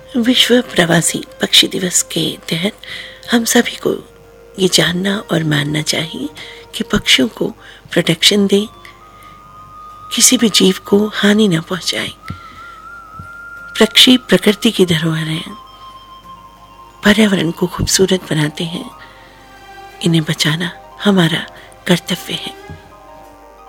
विश्व प्रवासी पक्षी दिवस के तहत हम सभी को ये जानना और मानना चाहिए कि पक्षियों को प्रोटेक्शन दें, किसी भी जीव को हानि न पहुंचाएं। पक्षी प्रकृति की धरोहर हैं, पर्यावरण को खूबसूरत बनाते हैं। इन्हें बचाना हमारा कर्तव्य है।